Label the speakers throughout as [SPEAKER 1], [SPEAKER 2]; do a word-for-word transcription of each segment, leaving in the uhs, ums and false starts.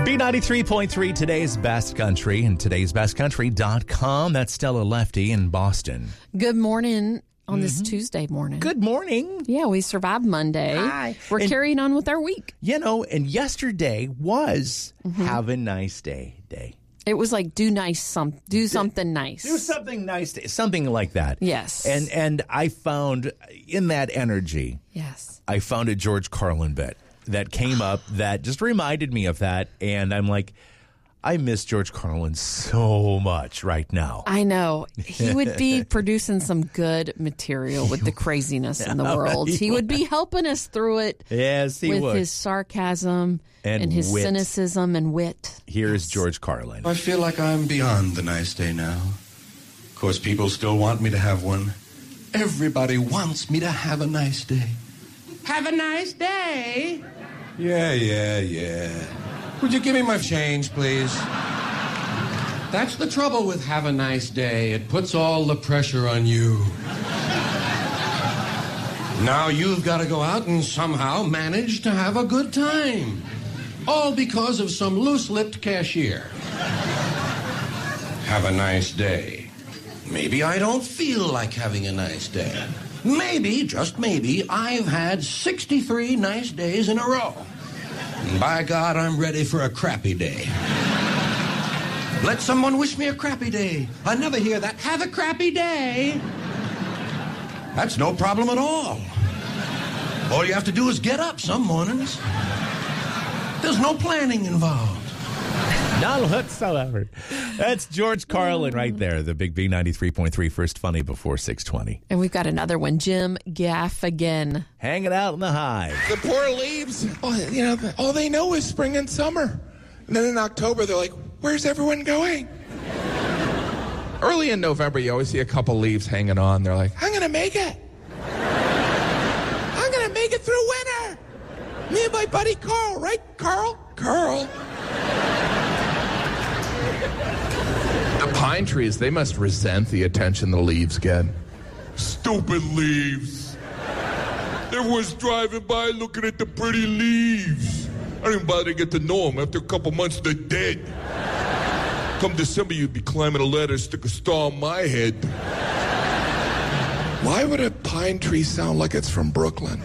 [SPEAKER 1] B ninety-three point three, today's best country, and today's best country dot com. That's Stella Lefty in Boston.
[SPEAKER 2] Good morning on this mm-hmm. Tuesday morning.
[SPEAKER 1] Good morning.
[SPEAKER 2] Yeah, we survived Monday.
[SPEAKER 1] Hi.
[SPEAKER 2] We're
[SPEAKER 1] and,
[SPEAKER 2] carrying on with our week.
[SPEAKER 1] You know, and yesterday was mm-hmm. Have a Nice Day day.
[SPEAKER 2] It was like do nice some do something nice.
[SPEAKER 1] Do something nice, day, something like that.
[SPEAKER 2] Yes.
[SPEAKER 1] And and I found in that energy,
[SPEAKER 2] yes,
[SPEAKER 1] I found a George Carlin bit that came up that just reminded me of that, and I'm like, I miss George Carlin so much right now.
[SPEAKER 2] I know. He would be producing some good material with the craziness in the world. He would be helping us through it.
[SPEAKER 1] Yes, he
[SPEAKER 2] with
[SPEAKER 1] would.
[SPEAKER 2] With his sarcasm and, and his
[SPEAKER 1] wit.
[SPEAKER 2] cynicism and wit.
[SPEAKER 1] Here's
[SPEAKER 2] yes.
[SPEAKER 1] George Carlin.
[SPEAKER 3] I feel like I'm beyond the nice day now. Of course, people still want me to have one. Everybody wants me to have a nice day. Have a nice day. Yeah, yeah, yeah. Would you give me my change, please? That's the trouble with have a nice day. It puts all the pressure on you. Now you've got to go out and somehow manage to have a good time. All because of some loose-lipped cashier. Have a nice day. Maybe I don't feel like having a nice day. Maybe, just maybe, I've had sixty-three nice days in a row. And by God, I'm ready for a crappy day. Let someone wish me a crappy day. I never hear that. Have a crappy day. That's no problem at all. All you have to do is get up some mornings. There's no planning involved.
[SPEAKER 1] None whatsoever. That's George Carlin right there, the Big B ninety-three point three First Funny before six twenty.
[SPEAKER 2] And we've got another one, Jim Gaffigan.
[SPEAKER 1] Hanging out in the hive.
[SPEAKER 4] The poor leaves, oh, you know, all they know is spring and summer. And then in October, they're like, where's everyone going? Early in November, you always see a couple leaves hanging on. They're like, I'm going to make it. I'm going to make it through winter. Me and my buddy Carl, right, Carl? Carl. The pine trees, they must resent the attention the leaves get. Stupid leaves. Everyone's driving by looking at the pretty leaves. I didn't bother to get to know them. After a couple months, they're dead. Come December, you'd be climbing a ladder, stick a star on my head. Why would a pine tree sound like it's from Brooklyn?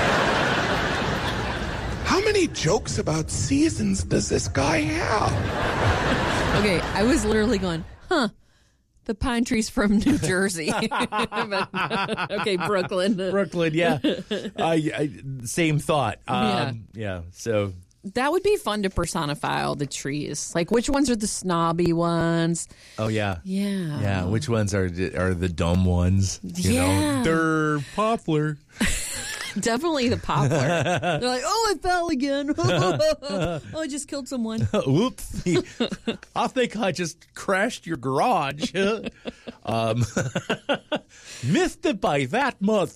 [SPEAKER 4] How many jokes about seasons does this guy have?
[SPEAKER 2] Okay, I was literally going, huh, the pine tree's from New Jersey. But, okay, Brooklyn.
[SPEAKER 1] Brooklyn, yeah. I, I, same thought. Um, yeah. yeah, so.
[SPEAKER 2] That would be fun to personify all the trees. Like, which ones are the snobby ones?
[SPEAKER 1] Oh, yeah.
[SPEAKER 2] Yeah.
[SPEAKER 1] Yeah, which ones are are the dumb ones? You
[SPEAKER 2] yeah.
[SPEAKER 1] know, they're poplar.
[SPEAKER 2] Definitely the poplar. They're like, oh, I fell again. Oh, I just killed someone.
[SPEAKER 1] Whoops. I think I just crashed your garage. um, missed it by that much.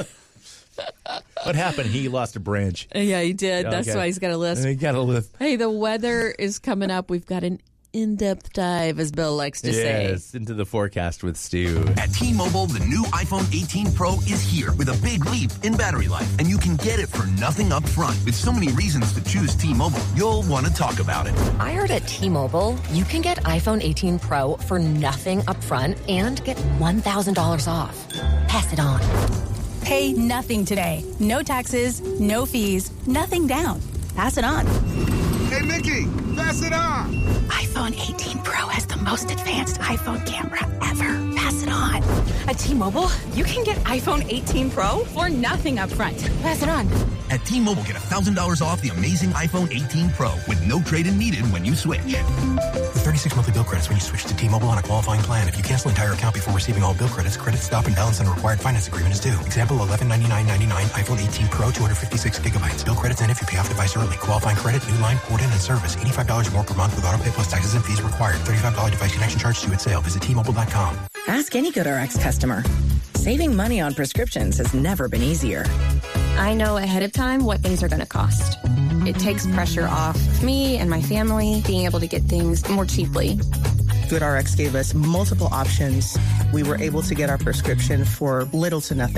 [SPEAKER 1] What happened? He lost a branch.
[SPEAKER 2] Yeah, he did. Okay. That's why he's got a list.
[SPEAKER 1] He got a list.
[SPEAKER 2] Hey, the weather is coming up. We've got an in-depth dive, as Bill likes to
[SPEAKER 1] yes,
[SPEAKER 2] say.
[SPEAKER 1] Yes, into the forecast with Stu.
[SPEAKER 5] At T-Mobile, the new iPhone eighteen Pro is here with a big leap in battery life, and you can get it for nothing up front. With so many reasons to choose T-Mobile, you'll want to talk about it.
[SPEAKER 6] I heard at T-Mobile, you can get iPhone eighteen Pro for nothing up front and get one thousand dollars off. Pass it on.
[SPEAKER 7] Pay nothing today. No taxes, no fees, nothing down. Pass it on.
[SPEAKER 8] Hey, Mickey, pass it on.
[SPEAKER 7] iPhone eighteen Pro has the most advanced iPhone camera ever. Pass it on.
[SPEAKER 6] At T-Mobile, you can get iPhone eighteen Pro
[SPEAKER 7] for nothing up front.
[SPEAKER 6] Pass it on.
[SPEAKER 5] At T-Mobile, get one thousand dollars off the amazing iPhone eighteen Pro with no trade-in needed when you switch.
[SPEAKER 9] With thirty-six monthly bill credits when you switch to T-Mobile on a qualifying plan. If you cancel entire account before receiving all bill credits, credit stop and balance on a required finance agreement is due. Example, eleven ninety-nine ninety-nine iPhone eighteen Pro, two hundred fifty-six gigabytes. Bill credits end if you pay off device early. Qualifying credit, new line, port in and service. eighty-five dollars more per month with auto pay plus taxes and fees required. thirty-five dollars device connection charge due at sale. Visit T Mobile dot com.
[SPEAKER 10] Ask any GoodRx customer. Saving money on prescriptions has never been easier.
[SPEAKER 11] I know ahead of time what things are going to cost. It takes pressure off of me and my family being able to get things more cheaply.
[SPEAKER 12] GoodRx gave us multiple options. We were able to get our prescription for little to nothing.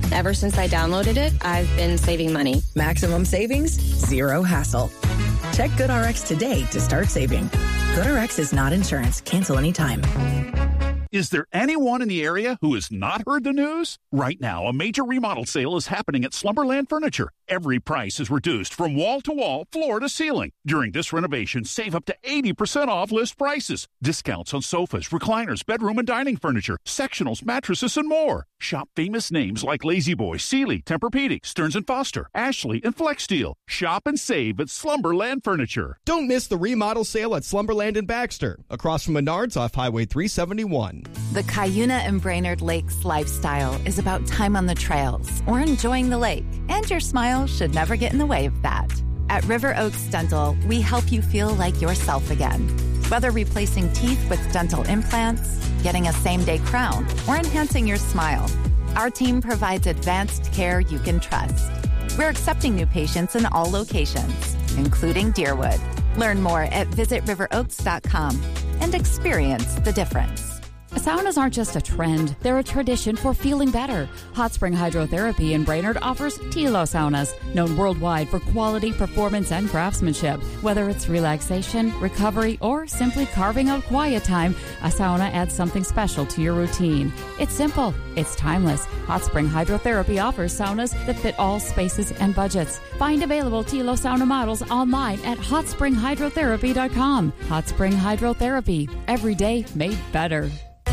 [SPEAKER 11] Ever since I downloaded it, I've been saving money.
[SPEAKER 10] Maximum savings, zero hassle. Check GoodRx today to start saving. GoodRx is not insurance. Cancel anytime.
[SPEAKER 12] Is there anyone in the area who has not heard the news? Right now, a major remodel sale is happening at Slumberland Furniture. Every price is reduced from wall to wall, floor to ceiling. During this renovation, save up to eighty percent off list prices. Discounts on sofas, recliners, bedroom and dining furniture, sectionals, mattresses, and more. Shop famous names like Lazy Boy, Sealy, Tempur-Pedic, Stearns and Foster, Ashley, and FlexSteel. Shop and save at Slumberland Furniture.
[SPEAKER 13] Don't miss the remodel sale at Slumberland in Baxter, across from Menards off Highway three seventy-one.
[SPEAKER 14] The Cuyuna and Brainerd Lakes lifestyle is about time on the trails or enjoying the lake, and your smile should never get in the way of that. At River Oaks Dental, we help you feel like yourself again. Whether replacing teeth with dental implants, getting a same-day crown, or enhancing your smile, our team provides advanced care you can trust. We're accepting new patients in all locations, including Deerwood. Learn more at visit river oaks dot com and experience the difference.
[SPEAKER 15] Saunas aren't just a trend, they're a tradition for feeling better. Hot Spring Hydrotherapy in Brainerd offers Tilo Saunas, known worldwide for quality, performance, and craftsmanship. Whether it's relaxation, recovery, or simply carving out quiet time, a sauna adds something special to your routine. It's simple, it's timeless. Hot Spring Hydrotherapy offers saunas that fit all spaces and budgets. Find available Tilo Sauna models online at hot spring hydrotherapy dot com. Hot Spring Hydrotherapy, every day made better.